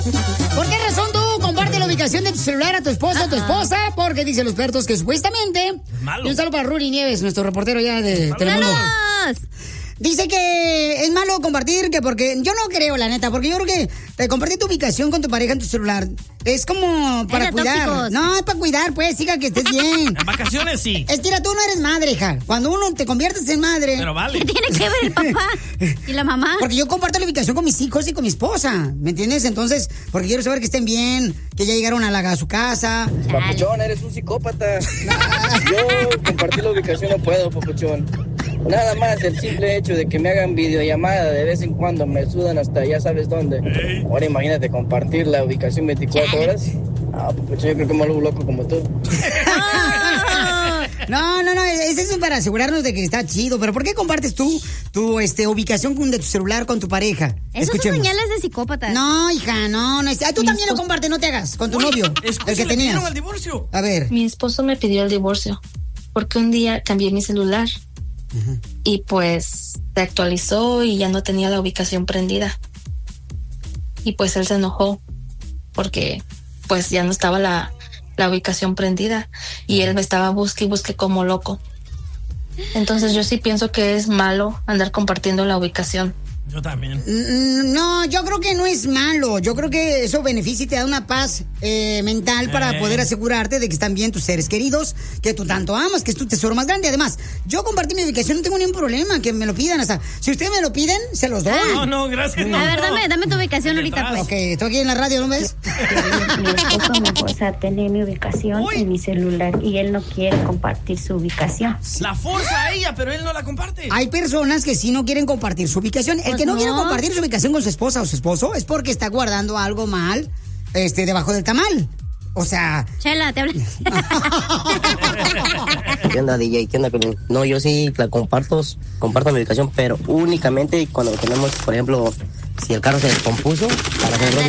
¿Por qué razón tú comparte la ubicación de tu celular a tu esposa o tu esposa? Porque dicen los expertos que supuestamente... Malo. Y un saludo para Rudy Nieves, nuestro reportero ya de Telemundo. Dice que es malo compartir, que porque... Yo no creo, la neta, porque yo creo que compartir tu ubicación con tu pareja en tu celular es como para cuidar. Tóxicos. No, es para cuidar, pues, hija, que estés bien. En vacaciones sí. Es que tú no eres madre, hija. Cuando uno te conviertes en madre... Pero vale. ¿Qué tiene que ver el papá y la mamá? Porque yo comparto la ubicación con mis hijos y con mi esposa, ¿me entiendes? Entonces, porque quiero saber que estén bien, que ya llegaron a su casa. Papuchón, eres un psicópata. Yo compartir la ubicación no puedo, papuchón. Nada más el simple hecho de que me hagan videollamada de vez en cuando me sudan hasta ya sabes dónde. Ahora imagínate compartir la ubicación 24 horas. Ah, papuchón, yo creo que me vuelvo loco como tú. No, eso es para asegurarnos de que está chido. Pero ¿por qué compartes tú tu ubicación de tu celular con tu pareja? Esos son señales de psicópata. No, hija, no. Tú también lo compartes, no te hagas, con tu novio, el que tenías. El divorcio. A ver. Mi esposo me pidió el divorcio porque un día cambié mi celular y pues se actualizó y ya no tenía la ubicación prendida. Y pues él se enojó porque pues ya no estaba la ubicación prendida y él me estaba busque y busque como loco. Entonces yo sí pienso que es malo andar compartiendo la ubicación. Yo también. No, yo creo que no es malo. Yo creo que eso beneficia y te da una paz mental para poder asegurarte de que están bien tus seres queridos, que tú tanto amas, que es tu tesoro más grande. Además, yo compartí mi ubicación, no tengo ningún problema, que me lo pidan. O sea, si ustedes me lo piden, se los doy. No, gracias. A ver, dame tu ubicación ahorita, pues. Ok, estoy aquí en la radio, ¿no ves? Mi esposo me fuerza a tener mi ubicación en mi celular y él no quiere compartir su ubicación. La forza a ella, pero él no la comparte. Hay personas que sí no quieren compartir su ubicación. El que no quiere compartir su ubicación con su esposa o su esposo es porque está guardando algo mal debajo del tamal. O sea... Chela, te hablo. ¿Qué onda, DJ? ¿Qué onda, Pelín? No, yo sí la comparto mi ubicación, pero únicamente cuando tenemos, por ejemplo, si el carro se descompuso, para que